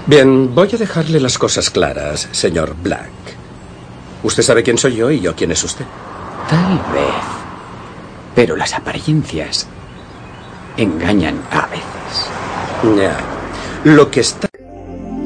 Bien, voy a dejarle las cosas claras, señor Black. Usted sabe quién soy yo y yo quién es usted. Tal vez. Pero las apariencias engañan a veces. Ya. Lo que está